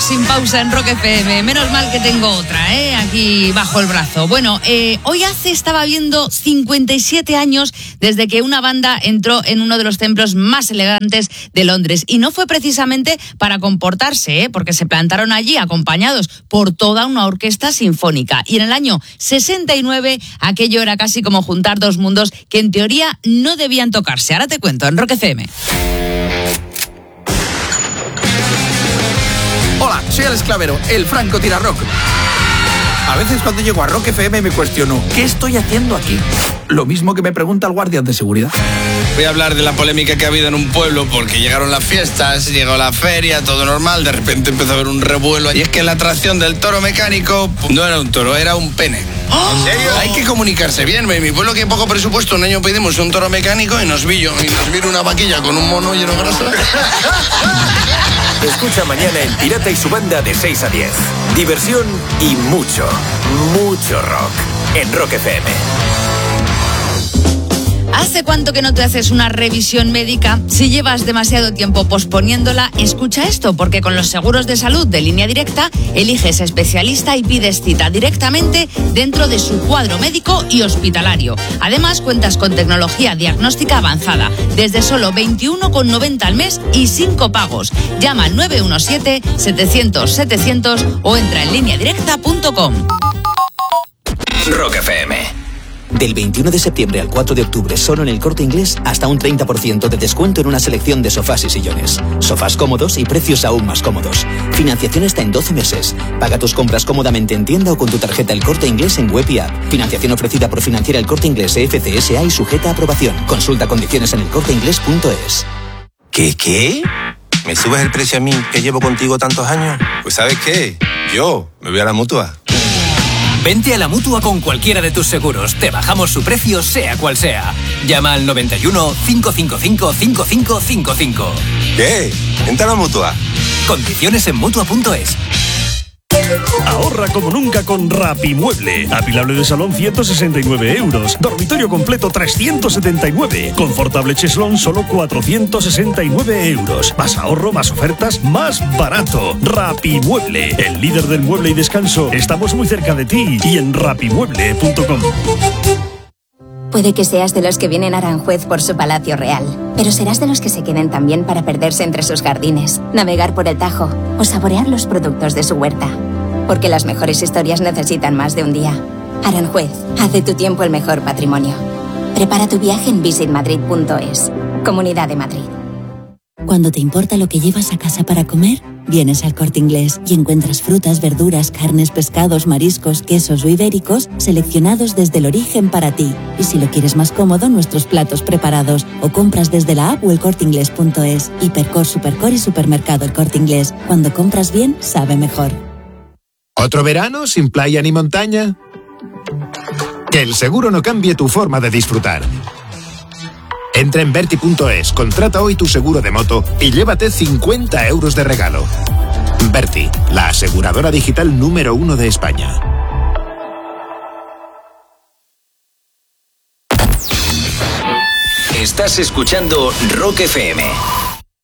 sin pausa en Rock FM. Menos mal que tengo otra, aquí bajo el brazo. Bueno, hoy estaba viendo 57 años desde que una banda entró en uno de los templos más elegantes de Londres. Y no fue precisamente para comportarse, porque se plantaron allí acompañados por toda una orquesta sinfónica. Y en el año 69 aquello era casi como juntar dos mundos que en teoría no debían tocarse. Ahora te cuento en Rock FM. Hola, soy Alex Clavero, el Franco Tirarrock. A veces cuando llego a Rock FM me cuestiono, ¿qué estoy haciendo aquí? Lo mismo que me pregunta el guardia de seguridad. Voy a hablar de la polémica que ha habido en un pueblo porque llegaron las fiestas, llegó la feria, todo normal, de repente empezó a haber un revuelo. Y es que la atracción del toro mecánico no era un toro, era un pene. ¿En serio? Hay que comunicarse bien. En mi pueblo, que hay poco presupuesto, un año pedimos un toro mecánico y nos vino una vaquilla con un mono lleno de grasa. Escucha mañana en Pirata y su banda de 6 a 10. Diversión y mucho, mucho rock en Rock FM. ¿Hace cuánto que no te haces una revisión médica? Si llevas demasiado tiempo posponiéndola, escucha esto, porque con los seguros de salud de Línea Directa, eliges especialista y pides cita directamente dentro de su cuadro médico y hospitalario. Además, cuentas con tecnología diagnóstica avanzada, desde solo 21,90 al mes y sin copagos. Llama al 917-700-700 o entra en lineadirecta.com. Rock FM. Del 21 de septiembre al 4 de octubre, solo en el Corte Inglés, hasta un 30% de descuento en una selección de sofás y sillones. Sofás cómodos y precios aún más cómodos. Financiación hasta en 12 meses. Paga tus compras cómodamente en tienda o con tu tarjeta El Corte Inglés en web y app. Financiación ofrecida por Financiera El Corte Inglés FCSA y sujeta a aprobación. Consulta condiciones en elcorteinglés.es. ¿Qué? ¿Me subes el precio a mí, que llevo contigo tantos años? Pues ¿sabes qué? Yo me voy a la Mutua. Vente a la Mutua con cualquiera de tus seguros. Te bajamos su precio, sea cual sea. Llama al 91 555 5555. ¿Qué? Vente a la Mutua. Condiciones en Mutua.es. Ahorra como nunca con Rapimueble. Apilable de salón 169 euros. Dormitorio completo 379. Confortable cheslón solo 469 euros. Más ahorro, más ofertas, más barato. Rapimueble, el líder del mueble y descanso. Estamos muy cerca de ti y en rapimueble.com. Puede que seas de los que vienen a Aranjuez por su palacio real, pero serás de los que se queden también para perderse entre sus jardines, navegar por el Tajo o saborear los productos de su huerta. Porque las mejores historias necesitan más de un día. Aranjuez, haz de tu tiempo el mejor patrimonio. Prepara tu viaje en visitmadrid.es. Comunidad de Madrid. Cuando te importa lo que llevas a casa para comer, vienes al Corte Inglés y encuentras frutas, verduras, carnes, pescados, mariscos, quesos o ibéricos seleccionados desde el origen para ti. Y si lo quieres más cómodo, nuestros platos preparados o compras desde la app o elcorteinglés.es. Hipercor, Supercor y Supermercado El Corte Inglés. Cuando compras bien, sabe mejor. ¿Otro verano sin playa ni montaña? Que el seguro no cambie tu forma de disfrutar. Entra en Verti.es, contrata hoy tu seguro de moto y llévate 50 euros de regalo. Verti, la aseguradora digital número 1 de España. Estás escuchando Rock FM.